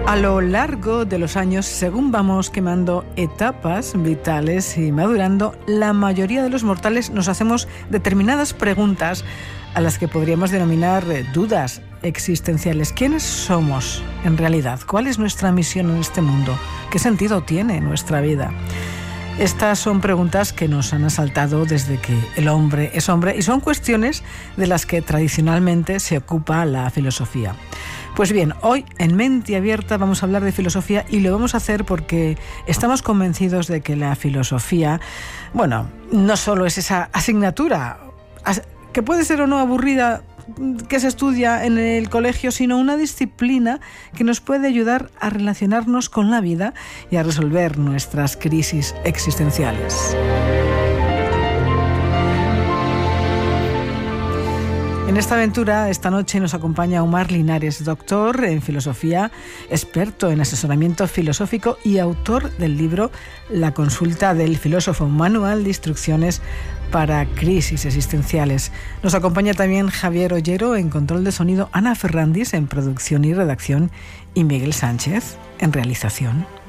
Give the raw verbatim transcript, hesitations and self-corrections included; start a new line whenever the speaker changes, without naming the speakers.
A lo largo de los años, según vamos quemando etapas vitales y madurando, la mayoría de los mortales nos hacemos determinadas preguntas a las que podríamos denominar dudas existenciales. ¿Quiénes somos en realidad? ¿Cuál es nuestra misión en este mundo? ¿Qué sentido tiene nuestra vida? Estas son preguntas que nos han asaltado desde que el hombre es hombre y son cuestiones de las que tradicionalmente se ocupa la filosofía. Pues bien, hoy en Mente Abierta vamos a hablar de filosofía y lo vamos a hacer porque estamos convencidos de que la filosofía, bueno, no solo es esa asignatura que puede ser o no aburrida que se estudia en el colegio, sino una disciplina que nos puede ayudar a relacionarnos con la vida y a resolver nuestras crisis existenciales. En esta aventura, esta noche nos acompaña Omar Linares, doctor en filosofía, experto en asesoramiento filosófico y autor del libro La consulta del filósofo, manual de instrucciones para crisis existenciales. Nos acompaña también Javier Ollero en control de sonido, Ana Ferrandis en producción y redacción y Miguel Sánchez en realización.